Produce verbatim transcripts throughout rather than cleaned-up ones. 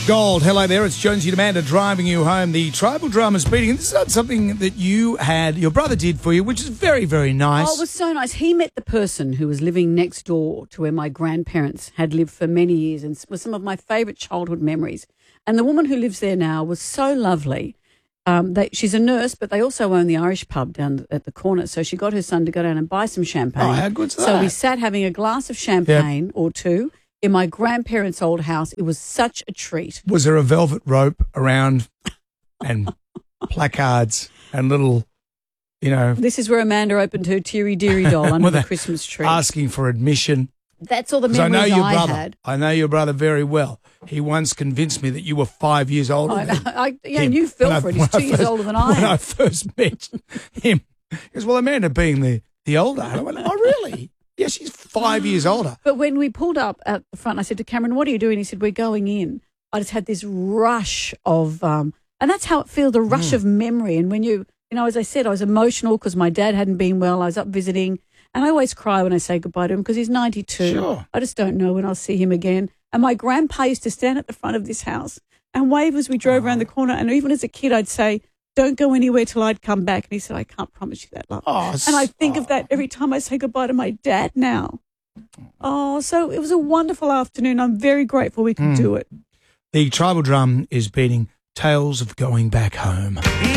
Gold. Hello there, it's Jonesy and Amanda driving you home. The tribal drama's beating. And this is not something that you had, your brother did for you, which is very, very nice. Oh, it was so nice. He met the person who was living next door to where my grandparents had lived for many years and was some of my favourite childhood memories. And the woman who lives there now was so lovely. Um, they, she's a nurse, but they also own the Irish pub down at the corner. So she got her son to go down and buy some champagne. Oh, how good's that? So we sat having a glass of champagne yep. or two in my grandparents' old house. It was such a treat. Was there a velvet rope around and placards and little, you know... This is where Amanda opened her teary deary doll under the Christmas tree. Asking for admission. That's all the memories I, know your I brother, had. I know your brother very well. He once convinced me that you were five years older I, than I, yeah, him. and you fell When for I- it. He's two when I years first- older than I When am. I first met him, he goes, well, Amanda being the, the older. And I went, oh, really? Yeah, she's five years older. But when we pulled up at the front, I said to Cameron, what are you doing? He said, we're going in. I just had this rush of, um, and that's how it feels, the rush Mm. of memory. And when you, you know, as I said, I was emotional because my dad hadn't been well. I was up visiting. And I always cry when I say goodbye to him because he's ninety-two. Sure. I just don't know when I'll see him again. And my grandpa used to stand at the front of this house and wave as we drove Oh. around the corner. And even as a kid, I'd say, don't go anywhere till I'd come back. And he said, I can't promise you that, love. Oh, and I think oh. of that every time I say goodbye to my dad now. Oh, so it was a wonderful afternoon. I'm very grateful we could Mm. do it. The tribal drum is beating Tales of Going Back Home.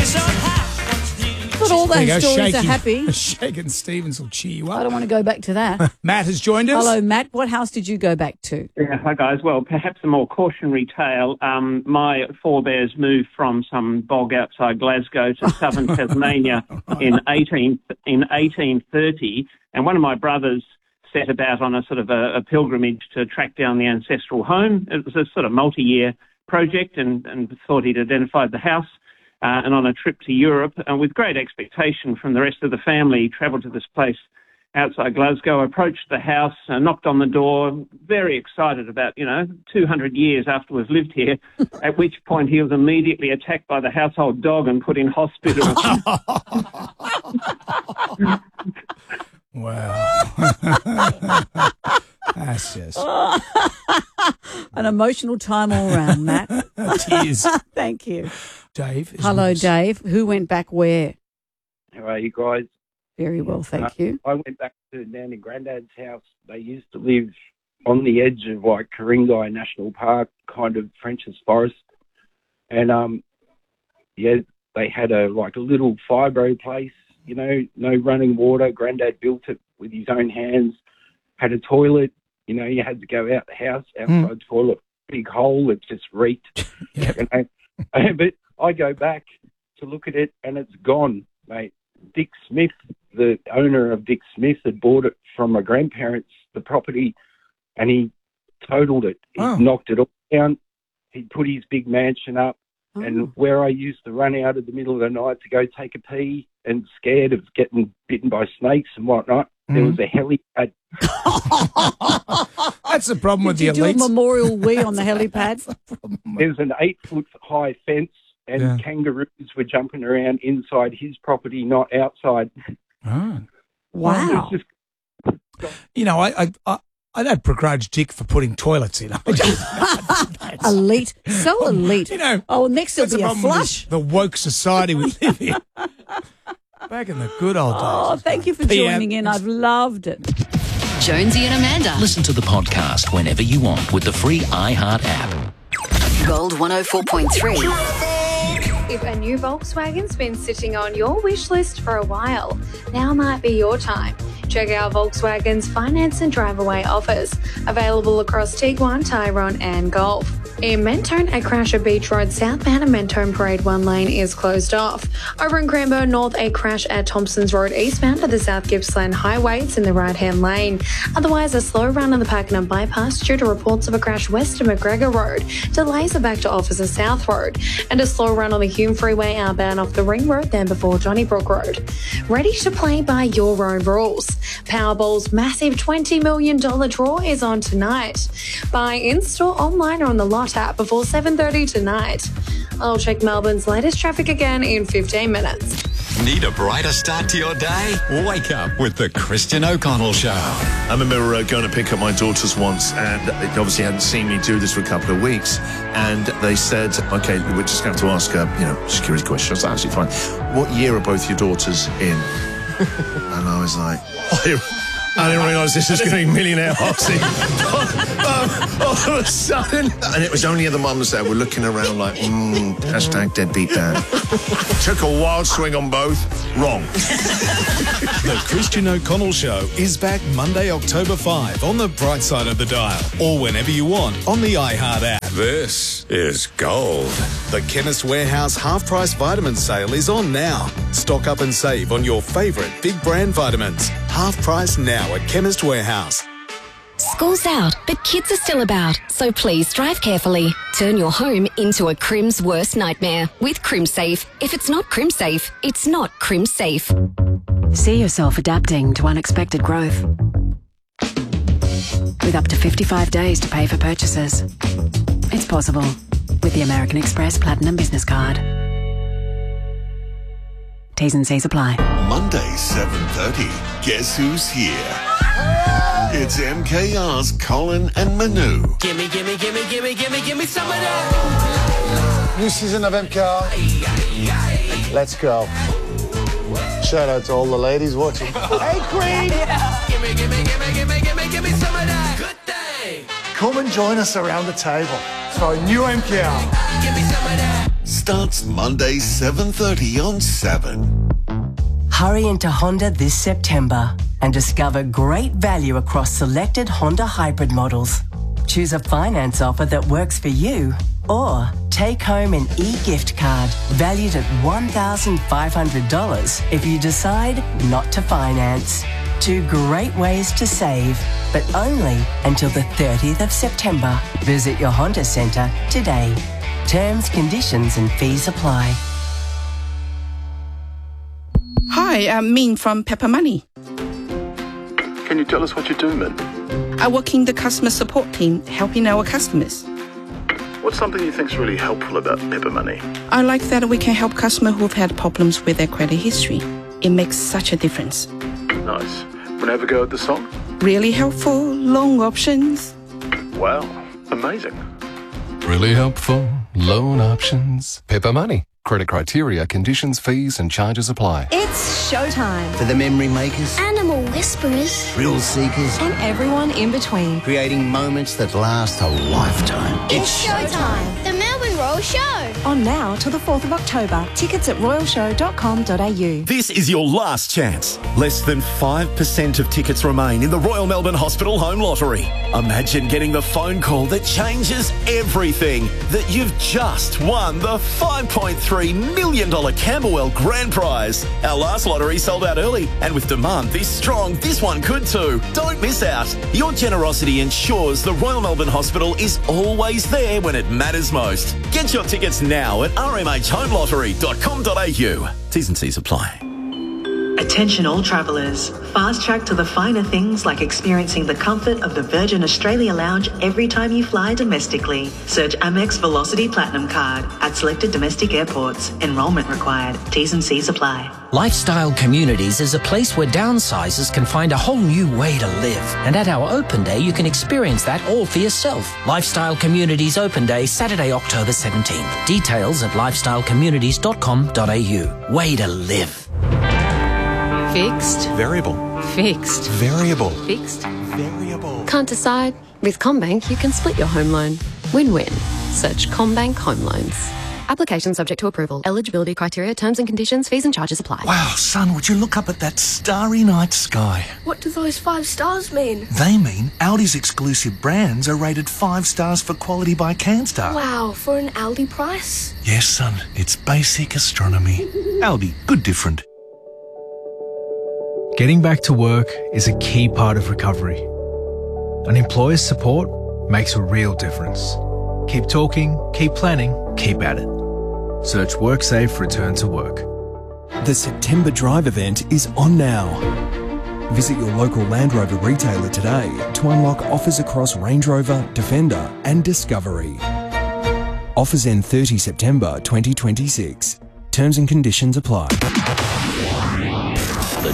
Not all There you those go, stories Shaky. are happy. Shaking Stevens will cheer you I up. don't want to go back to that. Matt has joined us. Hello, Matt. What house did you go back to? Yeah, hi guys. Well, perhaps a more cautionary tale. Um, my forebears moved from some bog outside Glasgow to southern Tasmania in eighteen in eighteen thirty, and one of my brothers set about on a sort of a, a pilgrimage to track down the ancestral home. It was a sort of multi-year project, and, and thought he'd identified the house. Uh, and on a trip to Europe, and with great expectation from the rest of the family, travelled to this place outside Glasgow, approached the house, uh, knocked on the door, very excited about, you know, two hundred years after we've lived here, at which point he was immediately attacked by the household dog and put in hospital. Wow. That's just An emotional time all round, Matt. tears. Thank you. Dave. is Hello, with us. Dave. Who went back where? How are you guys? Very well, thank Uh, you. I went back to down to Granddad's house. They used to live on the edge of like Ku-ring-gai National Park, kind of French's Forest, and um, yeah, they had a like a little fibro place. You know, no running water. Granddad built it with his own hands. Had a toilet. You know, you had to go out the house, outside toilet, big hole. It just reeked. Yep. You know? But I go back to look at it, and it's gone, mate. Dick Smith, the owner of Dick Smith, had bought it from my grandparents, the property, and he totaled it. He Oh. knocked it all down. He put his big mansion up, Oh. and where I used to run out in the middle of the night to go take a pee and scared of getting bitten by snakes and whatnot, there was a helipad. That's the problem with Did the you do a elites. memorial wee on the helipad? There was an eight-foot-high fence, and Yeah. kangaroos were jumping around inside his property, not outside. Oh. Wow. It's just You know, I, I, I, I don't begrudge Dick for putting toilets in. I just, Elite. So elite. you know, Oh, next there'll that's be the a problem with flush. the woke society we live in. Back in the good old days. Oh, thank you for P M. joining in. I've loved it. Jonesy and Amanda. Listen to the podcast whenever you want with the free iHeart app. Gold one oh four point three. If a new Volkswagen's been sitting on your wish list for a while, now might be your time. Check out Volkswagen's finance and drive-away offers, available across Tiguan, Tyrone and Golf. In Mentone, a crash at Beach Road southbound and Mentone Parade one lane is closed off. Over in Cranbourne North, a crash at Thompsons Road eastbound to the South Gippsland Highway. It's in the right-hand lane. Otherwise, a slow run on the Pakenham bypass due to reports of a crash west of McGregor Road. Delays are back to Officer South Road. And a slow run on the Hume Freeway outbound off the Ring Road, then before Donnybrook Road. Ready to play by your own rules. Powerball's massive twenty million dollars draw is on tonight. Buy in-store, online or on the Lot app before seven thirty tonight. I'll check Melbourne's latest traffic again in fifteen minutes. Need a brighter start to your day? Wake up with the Christian O'Connell Show. I remember uh, going to pick up my daughters once, and they obviously hadn't seen me do this for a couple of weeks, and they said, okay, we're just going to ask a you know, security question. I was absolutely fine. What year are both your daughters in? And I was like, I didn't realise this was going to be Millionaire Hoxie. um, all of a sudden. And it was only the mums that were looking around like, mm, hashtag deadbeat dad. Took a wild swing on both. Wrong. The Christian O'Connell Show is back Monday, October fifth on the bright side of the dial, or whenever you want on the iHeart app. This is gold. The Chemist Warehouse half-price vitamin sale is on now. Stock up and save on your favourite big brand vitamins. Half price now at Chemist Warehouse. School's out, but kids are still about, so please drive carefully. Turn your home into a Crim's worst nightmare with CrimSafe. If it's not CrimSafe, it's not CrimSafe. See yourself adapting to unexpected growth. With up to fifty-five days to pay for purchases. It's possible with the American Express Platinum Business Card. T's and C's apply. Monday, seven thirty. Guess who's here? It's M K R's Colin and Manu. Gimme, gimme, gimme, gimme, gimme, gimme some of that. New season of M K R. Let's go. Shout out to all the ladies watching. Hey, Queen! Gimme, gimme, gimme, gimme, gimme, gimme some of that. Good day. Come and join us around the table for a new M K R. Gimme some of that. Starts Monday, seven thirty on seven. Hurry into Honda this September and discover great value across selected Honda hybrid models. Choose a finance offer that works for you, or take home an e-gift card valued at one thousand five hundred dollars if you decide not to finance. Two great ways to save, but only until the thirtieth of September. Visit your Honda Centre today. Terms, conditions and fees apply. Hi, I'm Min from Pepper Money. Can you tell us what you do, Min? I work in the customer support team, helping our customers. What's something you think's really helpful about Pepper Money? I like that we can help customers who've had problems with their credit history. It makes such a difference. Nice. Wanna have a go at the song? Really helpful, loan options. Wow, amazing. Really helpful, loan options. Pepper Money. Credit criteria, conditions, fees and charges apply. It's showtime. For the memory makers, Animal whisperers, thrill seekers, and everyone in between. Creating moments that last a lifetime. It's showtime. The Melbourne Royal Show. On now till the fourth of October. Tickets at royal show dot com dot a u. This is your last chance. Less than five percent of tickets remain in the Royal Melbourne Hospital Home Lottery. Imagine getting the phone call that changes everything. That you've just won the five point three million dollars Camberwell Grand Prize. Our last lottery sold out early, and with demand this strong, this one could too. Don't miss out. Your generosity ensures the Royal Melbourne Hospital is always there when it matters most. Get your tickets now at r m h home lottery dot com dot a u. T's and C's apply. Attention all travellers. Fast track to the finer things like experiencing the comfort of the Virgin Australia Lounge every time you fly domestically. Search Amex Velocity Platinum Card at selected domestic airports. Enrolment required. T's and C's apply. Lifestyle Communities is a place where downsizers can find a whole new way to live. And at our open day, you can experience that all for yourself. Lifestyle Communities Open Day, Saturday, October seventeenth. Details at lifestyle communities dot com dot a u. Way to live. Fixed. Variable. Fixed. Variable. Fixed. Variable. Can't decide? With CommBank, you can split your home loan. Win-win. Search CommBank Home Loans. Application subject to approval. Eligibility criteria, terms and conditions, fees and charges apply. Wow, son, would you look up at that starry night sky? What do those five stars mean? They mean Audi's exclusive brands are rated five stars for quality by CanStar. Wow, for an Aldi price? Yes, son, it's basic astronomy. Aldi, good different. Getting back to work is a key part of recovery. An employer's support makes a real difference. Keep talking, keep planning, keep at it. Search WorkSafe Return to Work. The September Drive event is on now. Visit your local Land Rover retailer today to unlock offers across Range Rover, Defender and Discovery. Offers end thirtieth September twenty twenty-six. Terms and conditions apply.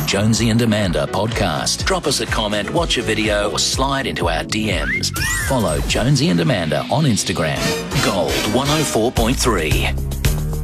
Jonesy and Amanda podcast. Drop us a comment, watch a video, or slide into our D Ms. Follow Jonesy and Amanda on Instagram. Gold one oh four point three.